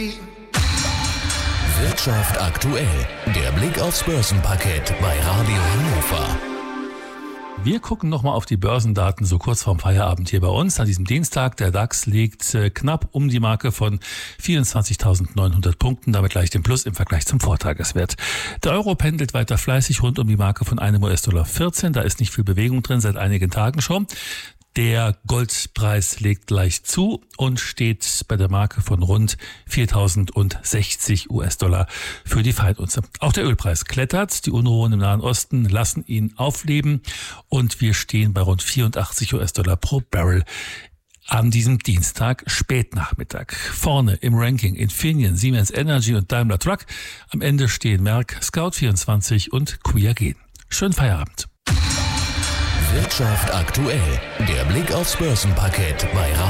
Wirtschaft aktuell. Der Blick aufs Börsenparkett bei Radio Hannover. Wir gucken nochmal auf die Börsendaten so kurz vorm Feierabend hier bei uns. An diesem Dienstag, der DAX liegt knapp um die Marke von 24.900 Punkten, damit leicht im Plus im Vergleich zum Vortageswert. Der Euro pendelt weiter fleißig rund um die Marke von einem US-Dollar 14. Da ist nicht viel Bewegung drin, seit einigen Tagen schon. Der Goldpreis legt leicht zu und steht bei der Marke von rund 4.060 US-Dollar für die Feinunze. Auch der Ölpreis klettert. Die Unruhen im Nahen Osten lassen ihn aufleben und wir stehen bei rund 84 US-Dollar pro Barrel an diesem Dienstag Spätnachmittag. Vorne im Ranking Infineon, Siemens Energy und Daimler Truck. Am Ende stehen Merck, Scout24 und QIAGEN. Schönen Feierabend. Wirtschaft aktuell. Der Blick aufs Börsenparkett bei Radio